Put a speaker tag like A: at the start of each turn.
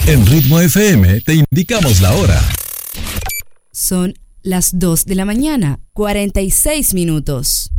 A: En Ritmo FM te indicamos la hora.
B: Son las 2 de la mañana, 46 minutos.